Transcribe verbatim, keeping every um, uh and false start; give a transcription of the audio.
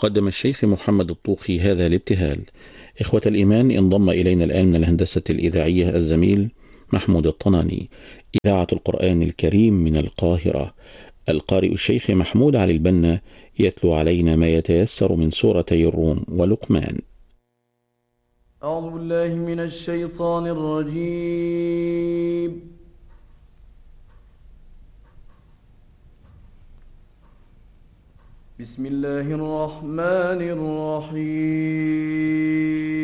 قدم الشيخ محمد الطوخي هذا الابتهال. إخوة الإيمان، انضم إلينا الآن من الهندسة الإذاعية الزميل محمود الطناني. إذاعة القرآن الكريم من القاهرة، القارئ الشيخ محمود علي البنا يتلو علينا ما يتيسر من سورتي الروم ولقمان. أعوذ بالله من الشيطان الرجيم. بسم الله الرحمن الرحيم.